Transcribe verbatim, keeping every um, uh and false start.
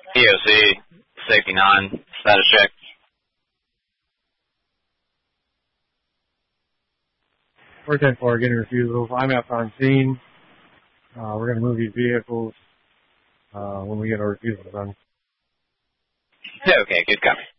P O C, safety nine, status check. We're ten four, getting refusals. I'm out on scene. Uh, we're going to move these vehicles uh, when we get our refusal done. Okay, good copy.